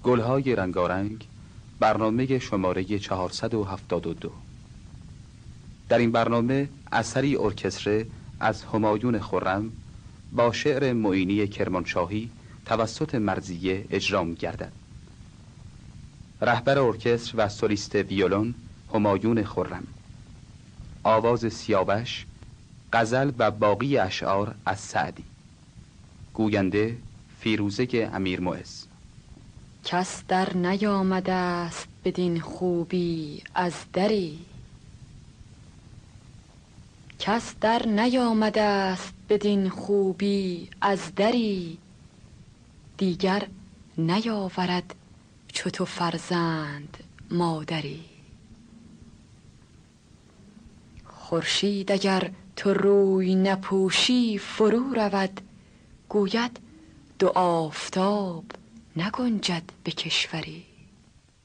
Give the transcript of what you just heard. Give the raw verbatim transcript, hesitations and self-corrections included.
گلهای رنگارنگ، برنامه شماره چهارصد و هفتاد و دو. در این برنامه اثری ارکستره از همایون خرم با شعر معینی کرمانشاهی توسط مرضیه اجرا می‌گردد. رهبر ارکستر و سولیست ویولون همایون خرم. آواز سیاوش، غزل و باقی اشعار از سعدی. گوینده فیروزه امیرمعز. کس در نیامده است بدین خوبی از دری، کس در نیامده است بدین خوبی از دری، دیگر نیاورد چو تو فرزند مادری. خورشید اگر تو روی نپوشی فرو رود، گوید دو آفتاب نگنجد به کشوری.